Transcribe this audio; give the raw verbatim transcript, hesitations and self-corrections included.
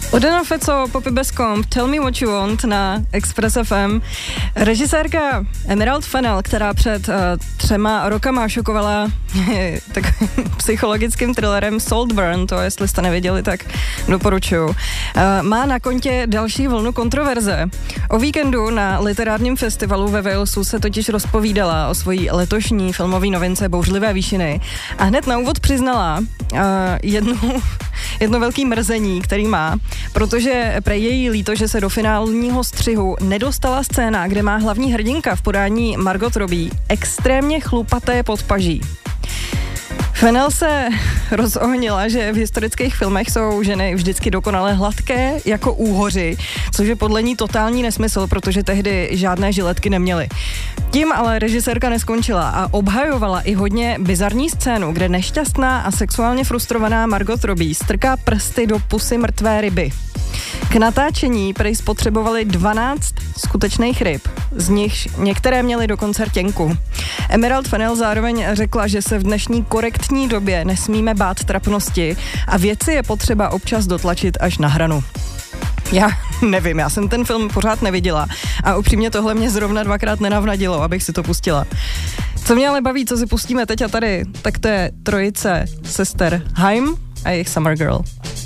Odena Feco, Poppy bez komp, Tell Me What You Want na Express F M. Režisérka Emerald Fennell, která před uh, třema rokama šokovala takovým psychologickým thrillerem Saltburn, to jestli jste nevěděli, tak doporučuju. Uh, má na kontě další vlnu kontroverze. O víkendu na literárním festivalu ve Walesu se totiž rozpovídala o svojí letošní filmové novince Bouřlivé výšiny a hned na úvod přiznala uh, jednu, jedno velký mrzení, který má, protože prej je jí líto, že se do finálního střihu nedostala scéna, kde má hlavní hrdinka v podání Margot Robbie extrémně chlupaté podpaží. Fennell se rozohnila, že v historických filmech jsou ženy vždycky dokonale hladké jako úhoři, což je podle ní totální nesmysl, protože tehdy žádné žiletky neměly. Tím ale režisérka neskončila a obhajovala i hodně bizarní scénu, kde nešťastná a sexuálně frustrovaná Margot Robbie strká prsty do pusy mrtvé ryby. K natáčení prej spotřebovali dvanáct skutečných ryb, z nichž některé měly dokonce rtěnku. Emerald Fennell zároveň řekla, že se v dnešní korektní době nesmíme bát trapnosti a věci je potřeba občas dotlačit až na hranu. Já nevím, já jsem ten film pořád neviděla a upřímně tohle mě zrovna dvakrát nenavnadilo, abych si to pustila. Co mě ale baví, co si pustíme teď a tady, tak to je trojice sester Haim a jejich Summer Girl.